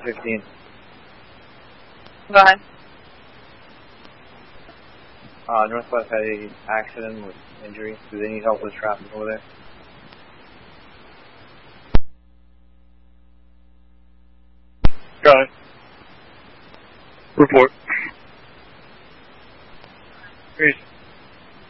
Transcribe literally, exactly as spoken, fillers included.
fifteen. Go ahead. Uh, Northwest had a accident with injury. Do they need help with traffic over there? Got it. Report. Peace.